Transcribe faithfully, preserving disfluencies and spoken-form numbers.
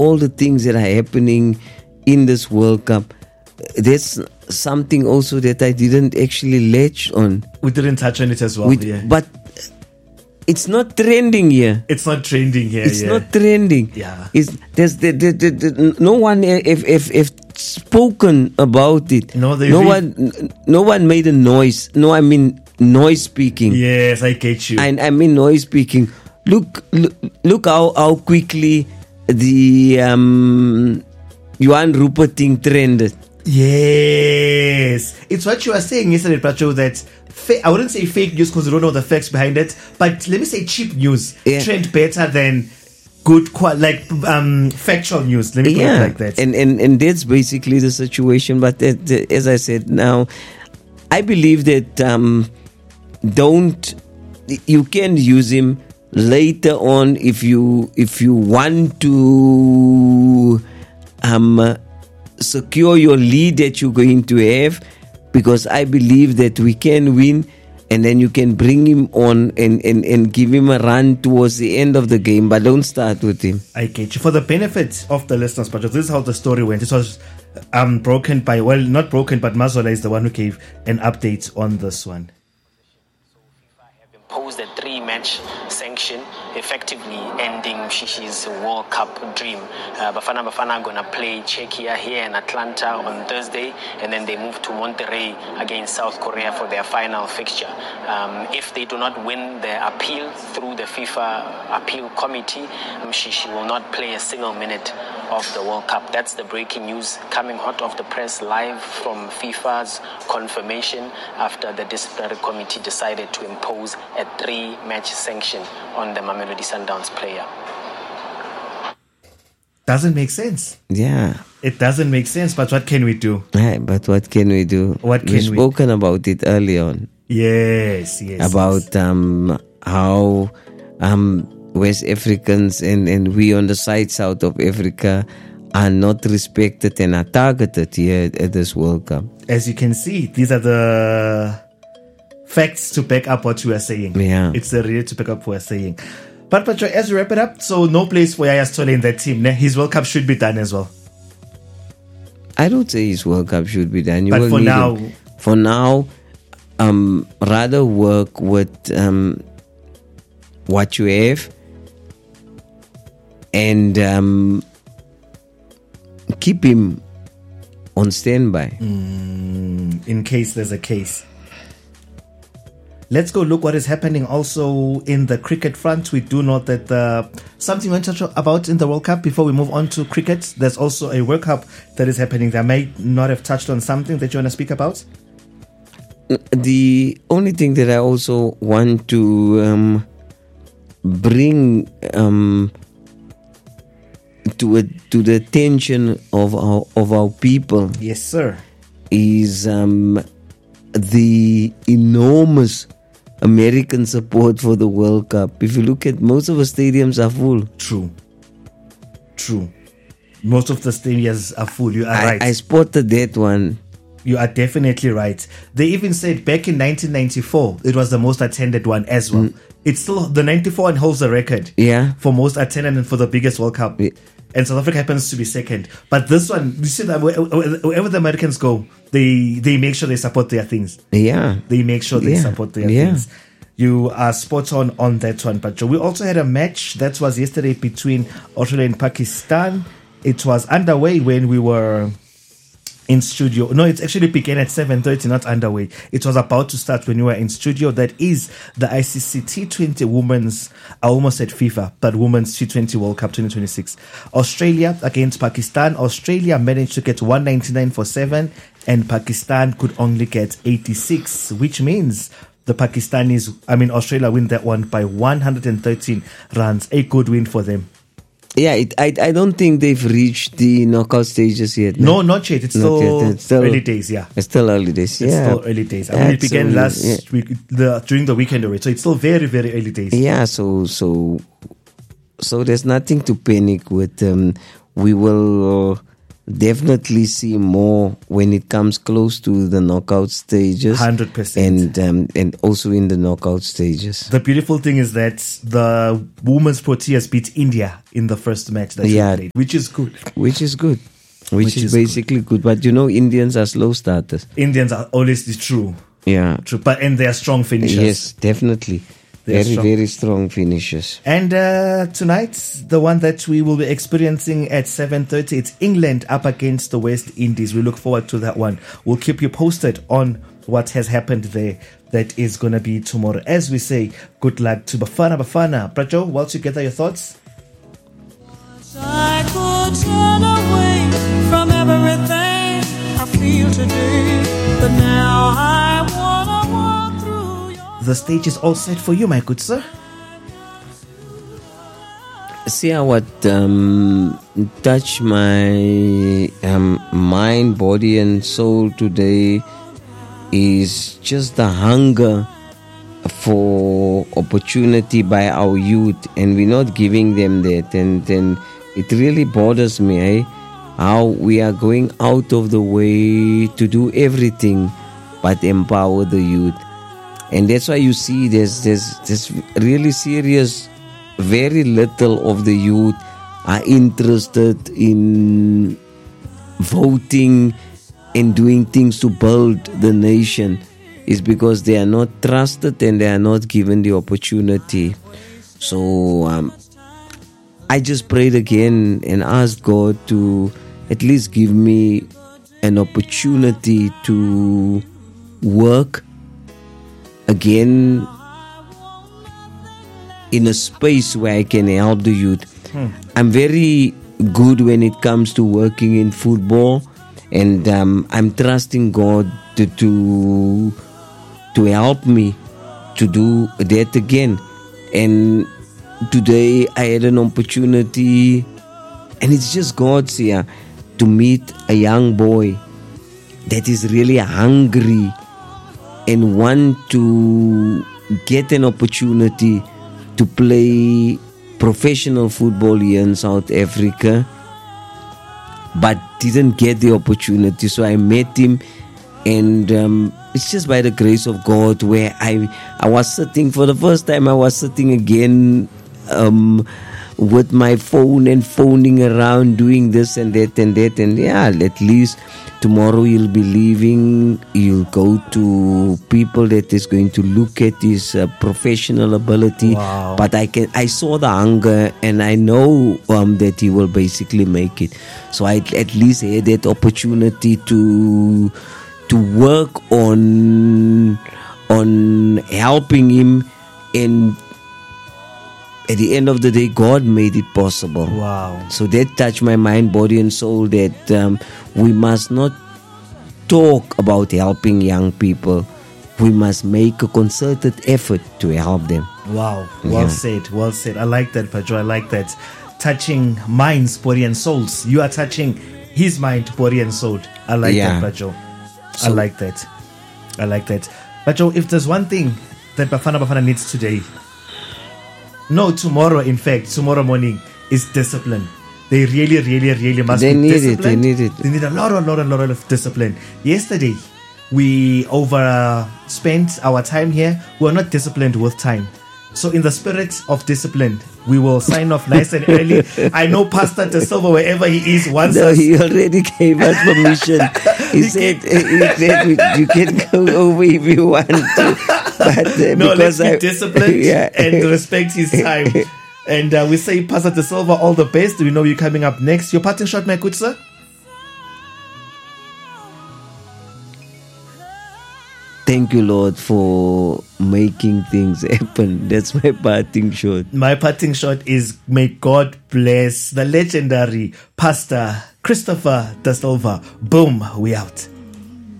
all the things that are happening in this World Cup, there's something also that I didn't actually latch on. We didn't touch on it as well. With, yeah. But it's not trending here. It's not trending here. It's yeah. not trending. Yeah. It's, there's the, the, the, the, no one if if if spoken about it. No, they no re- one no one made a noise. No, I mean noise speaking. Yes, I get you. And I mean noise speaking. Look, look, look how, how quickly the um, Johan Rupert thing trended. Yes. It's what you were saying yesterday, Pacho, that fa- I wouldn't say fake news because you don't know the facts behind it, but let me say cheap news Yeah. trend better than good, qua- like um, factual news. Let me put Yeah, it like that. and, and, and that's basically the situation. But that, that, as I said now, I believe that um, don't you can use him later on if you if you want to um, secure your lead that you're going to have, because I believe that we can win, and then you can bring him on and, and, and give him a run towards the end of the game, but don't start with him. I get you. For the benefit of the listeners, Pacho, this is how the story went. This was um, broken by, well, not broken, but Mazola is the one who gave an update on this one. Imposed a three-match sanction, effectively ending Shishi's World Cup dream. Uh, Bafana Bafana are going to play Czechia here in Atlanta on Thursday, and then they move to Monterrey against South Korea for their final fixture. Um, if they do not win their appeal through the FIFA Appeal Committee, um, Shishi will not play a single minute of the World Cup. That's the breaking news coming hot off the press, live from FIFA's confirmation after the disciplinary committee decided to impose a three-match sanction on the Mamelodi Sundowns player. Doesn't make sense. Yeah. It doesn't make sense, but what can we do? Right, but what can we do? What can We've we- spoken about it early on. Yes, yes. About yes. um how um West Africans and, and we on the side South of Africa are not respected and are targeted here at, at this World Cup. As you can see, these are the facts to back up what we are saying. Yeah. It's the real to back up what we're saying. But Patrick, as we wrap it up, so no place for Yaya Stole in that team. Ne? His World Cup should be done as well. I don't say his World Cup should be done. You But will for need now- him. for now, um, rather work with um, what you have and um, keep him on standby. Mm, in case there's a case. Let's go look what is happening also in the cricket front. We do know that uh, something we want to talk about in the World Cup before we move on to cricket. There's also a World Cup that is happening. That may not have touched on something that you want to speak about. The only thing that I also want to um, bring um, to a, to the attention of our of our people, Yes, sir. is um, the enormous American support for the World Cup. If you look at most of the stadiums are full. True. True. Most of the stadiums are full. You are I, right. I spotted that one. You are definitely right. They even said back in nineteen ninety-four, it was the most attended one as well. Mm. It's still, the ninety-four one holds the record. Yeah. For most attended and for the biggest World Cup. Yeah. And South Africa happens to be second. But this one, you see that wherever the Americans go, they, they make sure they support their things. Yeah. They make sure they Yeah. support their Yeah. things. You are spot on on that one. But we also had a match that was yesterday between Australia and Pakistan. It was underway when we were in studio. No, it actually began at seven thirty, not underway. It was about to start when we were in studio. That is the I C C T twenty Women's, I almost said FIFA, but Women's T twenty World Cup twenty twenty-six. Australia against Pakistan. Australia managed to get one ninety-nine for seven, and Pakistan could only get eighty-six, which means the Pakistanis, I mean Australia, win that one by one hundred thirteen runs. A good win for them. Yeah, it, I I don't think they've reached the knockout stages yet. No, not yet. It's, Not still, yet. It's still- early days, yeah. It's still early days. It's Yeah. still early days. I mean, it began Absolutely, last yeah. week, the, during the weekend already. So it's still very, very early days. Yeah, so so so there's nothing to panic with. Um, we will definitely see more when it comes close to the knockout stages. one hundred percent. And, um, and also in the knockout stages. The beautiful thing is that the women's Proteas beat India in the first match that Yeah. you played, which is good. Which is good. Which, Which is, is basically good. But you know, Indians are slow starters. Indians are always the true. Yeah. True. But, and they are strong finishers. Yes, definitely. They are Very, strong. very strong finishers. And uh, tonight, the one that we will be experiencing at seven thirty, it's England up against the West Indies. We look forward to that one. We'll keep you posted on what has happened there. That is going to be tomorrow. As we say, good luck to Bafana Bafana. Brajo, well together, your thoughts? I could turn away from everything I feel today, but now I wanna walk through your... The stage is all set for you, my good sir. See how what um, touch my um, mind, body, and soul today is just the hunger for opportunity by our youth, and we're not giving them that. And then it really bothers me, eh? How we are going out of the way to do everything but empower the youth. And that's why you see there's there's there's really serious, very little of the youth are interested in voting and doing things to build the nation. Is because they are not trusted and they are not given the opportunity. So um, I just prayed again and asked God to at least give me an opportunity to work again in a space where I can help the youth. Hmm. I'm very good when it comes to working in football, and um, I'm trusting God to, to to help me to do that again. And today I had an opportunity, and it's just God's here, to meet a young boy that is really hungry and want to get an opportunity to play professional football here in South Africa, but didn't get the opportunity. So I met him, and um, it's just by the grace of God where I I was sitting for the first time. I was sitting again um, with my phone and phoning around, doing this and that and that. And yeah, at least tomorrow you'll be leaving. You'll go to people that is going to look at his uh, professional ability. Wow. But I can I saw the hunger, and I know um, that he will basically make it. So I at least had that opportunity to. to work on on helping him, and at the end of the day, God made it possible. Wow. So that touched my mind, body, and soul, that um, we must not talk about helping young people. We must make a concerted effort to help them. Wow. Well Yeah. said. Well said. I like that, Pajo. I like that. Touching minds, body, and souls. You are touching his mind, body, and soul. I like Yeah. that, Pajo. I So- like that. I like that. Pajo, if there's one thing that Bafana Bafana needs today, no, tomorrow, in fact, tomorrow morning, is discipline. They really, really, really must They be need it, they disciplined. need it. They need a lot, a lot, a lot of discipline. Yesterday, we overspent our time here. We were not disciplined with time. So in the spirit of discipline, we will sign off nice and early. I know Pastor De Silva, wherever he is, wants No, us. he already gave us permission. He said, he said you can go over if you want to. But, uh, No, let's because be I- disciplined Yeah. and respect his time. And uh, we say, Pastor De Silva, all the best. We know you're coming up next. Your parting shot, my good sir? Thank you, Lord, for making things happen. That's my parting shot. My parting shot is, may God bless the legendary Pastor Christopher Da Silva. Boom, we out.